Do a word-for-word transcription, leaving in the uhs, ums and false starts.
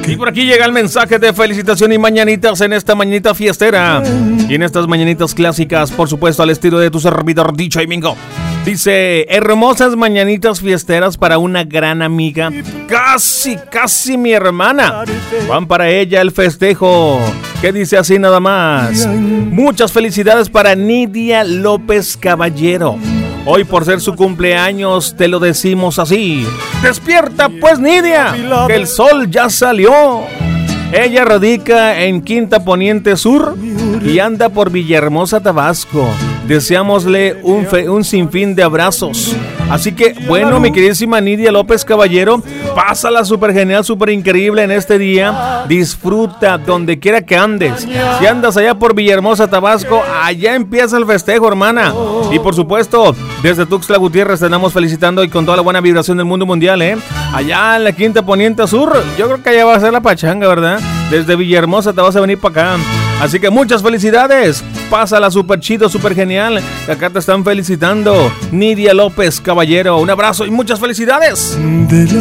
Y por aquí llega el mensaje de felicitación y mañanitas en esta mañanita fiestera. Y en estas mañanitas clásicas, por supuesto, al estilo de tu servidor D J Mingo. Dice, hermosas mañanitas fiesteras para una gran amiga, casi, casi mi hermana. Van para ella el festejo, que dice así nada más. Muchas felicidades para Nidia López Caballero. Hoy por ser su cumpleaños te lo decimos así. Despierta pues Nidia, que el sol ya salió. Ella radica en Quinta Poniente Sur y anda por Villahermosa, Tabasco. Deseámosle un, fe, un sinfín de abrazos. Así que, bueno, mi queridísima Nidia López Caballero, pásala súper genial, súper increíble en este día. Disfruta donde quiera que andes. Si andas allá por Villahermosa, Tabasco, allá empieza el festejo, hermana. Y por supuesto, desde Tuxtla Gutiérrez te andamos felicitando y con toda la buena vibración del mundo mundial, ¿eh? Allá en la Quinta Poniente Sur, yo creo que allá va a ser la pachanga, ¿verdad? Desde Villahermosa te vas a venir para acá. Así que muchas felicidades. Pásala súper chido, súper genial. Acá te están felicitando Nidia López Caballero. Un abrazo y muchas felicidades.